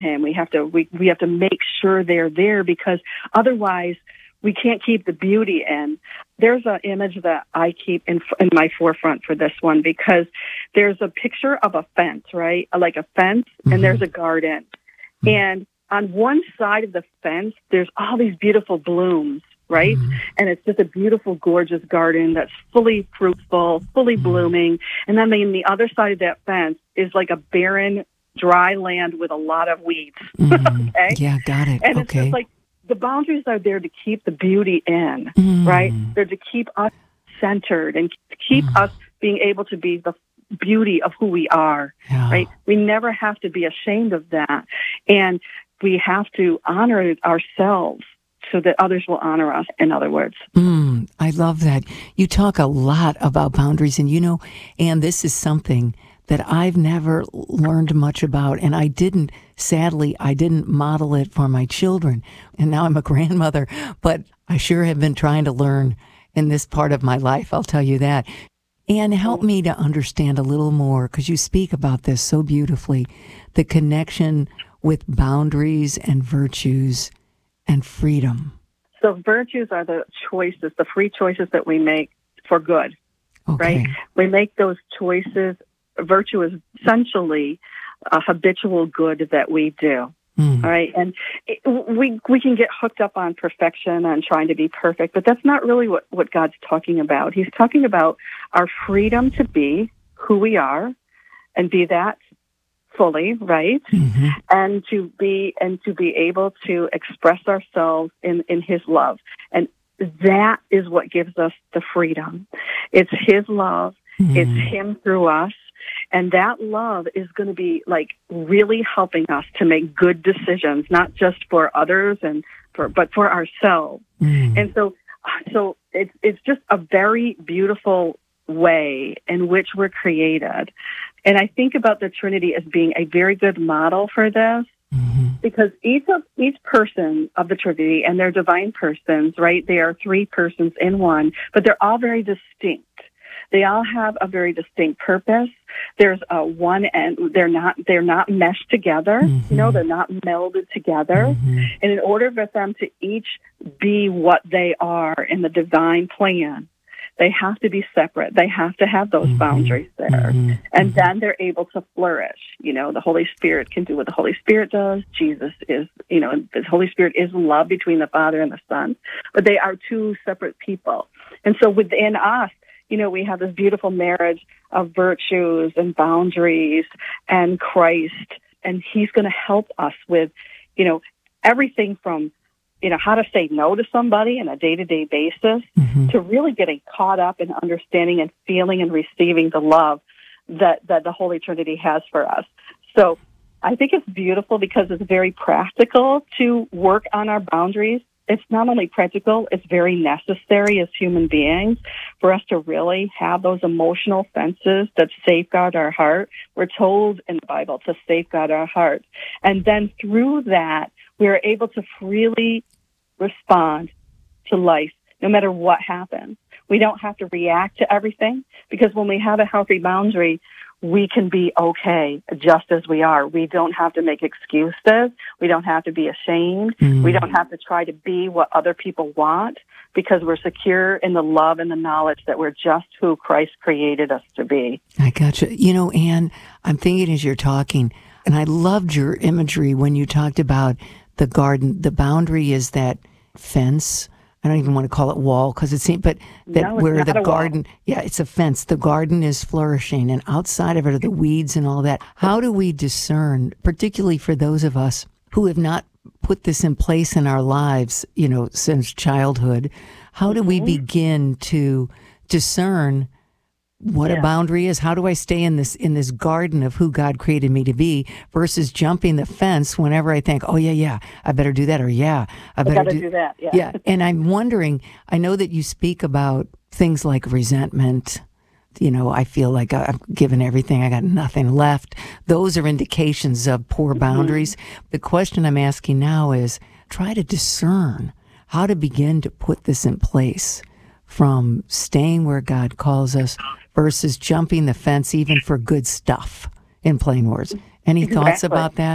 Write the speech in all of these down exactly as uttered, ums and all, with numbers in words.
him. We have to we, we have to make sure they're there, because otherwise we can't keep the beauty in. There's an image that I keep in, in my forefront for this one, because there's a picture of a fence, right? Like a fence, mm-hmm. and there's a garden. Mm-hmm. And on one side of the fence, there's all these beautiful blooms, right? Mm-hmm. And it's just a beautiful, gorgeous garden that's fully fruitful, fully mm-hmm. blooming. And then on the other side of that fence is like a barren, dry land with a lot of weeds. Mm-hmm. Okay? Yeah, got it. And okay. it's just like, the boundaries are there to keep the beauty in, mm. right? They're to keep us centered and keep mm. us being able to be the beauty of who we are, yeah. right? We never have to be ashamed of that. And we have to honor ourselves so that others will honor us, in other words. Mm, I love that. You talk a lot about boundaries, and you know, and this is something that I've never learned much about, and I didn't, sadly, I didn't model it for my children, and now I'm a grandmother, but I sure have been trying to learn in this part of my life, I'll tell you that. And help me to understand a little more, because you speak about this so beautifully, the connection with boundaries and virtues and freedom. So virtues are the choices, the free choices that we make for good, okay. right? We make those choices. Virtue is essentially a habitual good that we do, mm. all right? And it, we we can get hooked up on perfection and trying to be perfect, but that's not really what, what God's talking about. He's talking about our freedom to be who we are and be that fully, right? Mm-hmm. And to be and to be able to express ourselves in, in His love. And that is what gives us the freedom. It's His love. Mm. It's Him through us. And that love is going to be like really helping us to make good decisions, not just for others and for, but for ourselves. Mm. And so, so it's it's just a very beautiful way in which we're created. And I think about the Trinity as being a very good model for this, mm-hmm. because each of each person of the Trinity, and they're divine persons, right? They are three persons in one, but they're all very distinct. They all have a very distinct purpose. There's a one end. They're not. They're not meshed together. Mm-hmm. You know, they're not melded together. Mm-hmm. And in order for them to each be what they are in the divine plan, they have to be separate. They have to have those mm-hmm. boundaries there, mm-hmm. and mm-hmm. then they're able to flourish. You know, the Holy Spirit can do what the Holy Spirit does. Jesus is, you know, the Holy Spirit is love between the Father and the Son, but they are two separate people. And so within us, you know, we have this beautiful marriage of virtues and boundaries and Christ, and He's going to help us with, you know, everything from, you know, how to say no to somebody on a day-to-day basis mm-hmm. to really getting caught up in understanding and feeling and receiving the love that, that the Holy Trinity has for us. So I think it's beautiful because it's very practical to work on our boundaries. It's not only practical, it's very necessary as human beings for us to really have those emotional fences that safeguard our heart. We're told in the Bible to safeguard our heart. And then through that, we are able to freely respond to life, no matter what happens. We don't have to react to everything, because when we have a healthy boundary, we can be okay just as we are. We don't have to make excuses. We don't have to be ashamed. Mm. We don't have to try to be what other people want, because we're secure in the love and the knowledge that we're just who Christ created us to be. I gotcha. You know, Anne, I'm thinking as you're talking, and I loved your imagery when you talked about the garden. The boundary is that fence. I don't even want to call it wall, because it seems, but that no, where the garden, wall. yeah, it's a fence. The garden is flourishing, and outside of it are the weeds and all that. How do we discern, particularly for those of us who have not put this in place in our lives, you know, since childhood? How do mm-hmm. we begin to discern what yeah. a boundary is? How do I stay in this in this garden of who God created me to be, versus jumping the fence whenever I think, oh yeah, yeah, I better do that, or yeah, I better I gotta do, do that. Yeah. yeah. And I'm wondering, I know that you speak about things like resentment. You know, I feel like I've given everything, I got nothing left. Those are indications of poor boundaries. Mm-hmm. The question I'm asking now is, try to discern how to begin to put this in place, from staying where God calls us versus jumping the fence even for good stuff, in plain words. Any exactly. thoughts about that?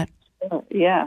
Yeah.